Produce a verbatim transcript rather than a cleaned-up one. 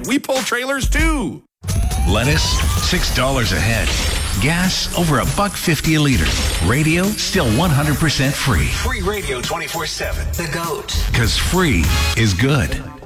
We pull trailers too. Lettuce, six dollars a head. Gas, over a buck fifty a liter. Radio, still one hundred percent free. Free radio twenty-four seven. The GOAT. Because free is good.